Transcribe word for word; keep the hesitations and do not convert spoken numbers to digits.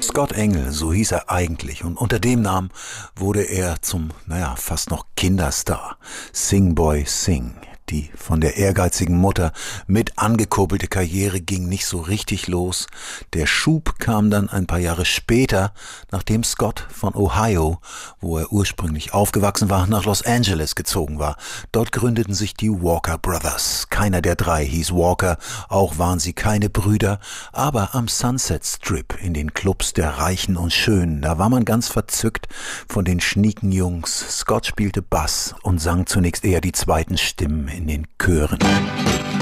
Scott Engel, so hieß er eigentlich, und unter dem Namen wurde er zum, naja, fast noch Kinderstar. Sing Boy Sing. Die von der ehrgeizigen Mutter mit angekuppelte Karriere ging nicht so richtig los. Der Schub kam dann ein paar Jahre später, nachdem Scott von Ohio, wo er ursprünglich aufgewachsen war, nach Los Angeles gezogen war. Dort gründeten sich die Walker Brothers. Keiner der drei hieß Walker, auch waren sie keine Brüder, aber am Sunset Strip in den Clubs der Reichen und Schönen, da war man ganz verzückt von den schnieken Jungs. Scott spielte Bass und sang zunächst eher die zweiten Stimmen in den Chören.